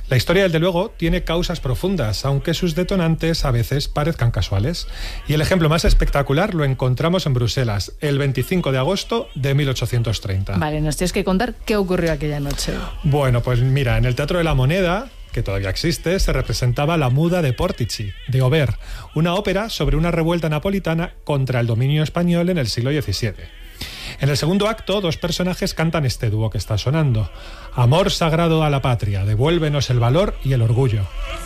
La historia, desde luego, tiene causas profundas, aunque sus detonantes a veces parezcan casuales. Y el ejemplo más espectacular lo encontramos en Bruselas, el 25 de agosto de 1830. Vale, nos tienes que contar qué ocurrió aquella noche. Bueno, pues mira, en el Teatro de la Moneda, que todavía existe, se representaba La Muda de Portici, de Aubert, una ópera sobre una revuelta napolitana contra el dominio español en el siglo XVII. En el segundo acto, dos personajes cantan este dúo que está sonando. Amor sagrado a la patria, devuélvenos el valor y el orgullo.